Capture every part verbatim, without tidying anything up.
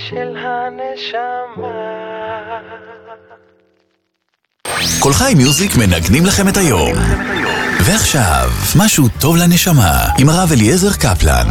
של הנשמה. כל חי מיוזיק מנגנים לכם את היום. ועכשיו, משהו טוב לנשמה, עם הרב אליעזר קפלן.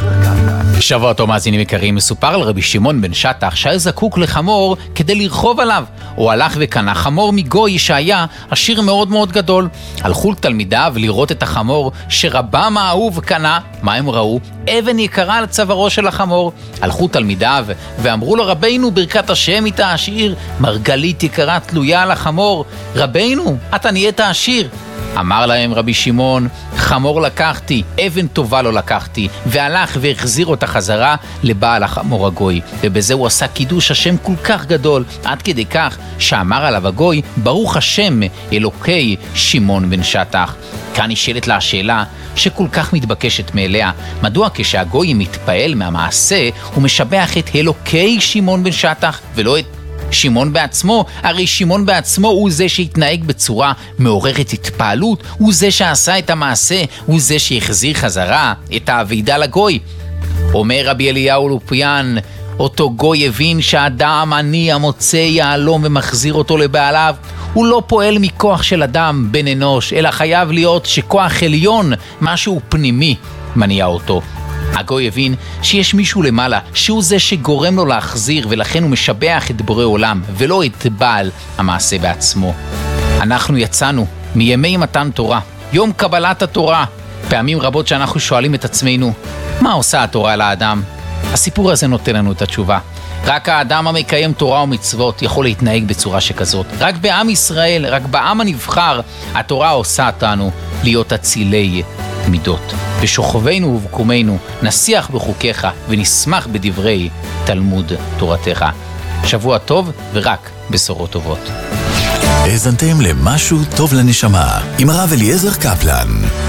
שבוע טוב מאזינים יקרים, מסופר על רבי שמעון בן שטח שהיה זקוק לחמור כדי לרחוב עליו. הוא הלך וקנה חמור מגוי שהיה עשיר מאוד מאוד גדול. הלכו תלמידיו לראות את החמור שרבם האהוב קנה. מה הם ראו? אבן יקרה על צווארו של החמור. הלכו תלמידיו ואמרו לו, רבינו ברכת השם איתה עשיר, מרגלית יקרה תלויה על החמור. רבינו, אתה נהיית עשיר. אמר להם רבי שמעון, חמור לקחתי, אבן טובה לא לקחתי, והלך והחזיר אותה חזרה לבעל החמור הגוי. ובזה הוא עשה קידוש השם כל כך גדול, עד כדי כך שאמר עליו הגוי, ברוך השם אלוקי שמעון בן שטח. כאן נשאלת לה השאלה שכל כך מתבקשת מאליה, מדוע כשהגוי מתפעל מהמעשה הוא משבח את אלוקי שמעון בן שטח ולא את שמעון בעצמו? הרי שמעון בעצמו הוא זה שהתנהג בצורה מעוררת התפעלות, הוא זה שעשה את המעשה, הוא זה שהחזיר חזרה את האבידה לגוי. אומר רבי אליהו לופיאן, אותו גוי הבין שהאדם עני המוצא יהלום ומחזיר אותו לבעליו, הוא לא פועל מכוח של אדם בן אנוש, אלא חייב להיות שכוח עליון, משהו פנימי, מניע אותו. הגוי הבין שיש מישהו למעלה, שהוא זה שגורם לו להחזיר, ולכן הוא משבח את בורא עולם, ולא את בעל המעשה בעצמו. אנחנו יצאנו מימי מתן תורה, יום קבלת התורה. פעמים רבות שאנחנו שואלים את עצמנו, מה עושה התורה לאדם? הסיפור הזה נותן לנו את התשובה. רק האדם המקיים תורה ומצוות יכול להתנהג בצורה שכזאת. רק בעם ישראל, רק בעם הנבחר, התורה עושה אותנו להיות אצילי מידות. בשוכבנו ובקומנו נשיח בחוקיך ונשמח בדברי תלמוד תורתך. שבוע טוב ורק בשורות טובות. האזנתם למשהו טוב לנשמה עם הרב אליעזר קפלן.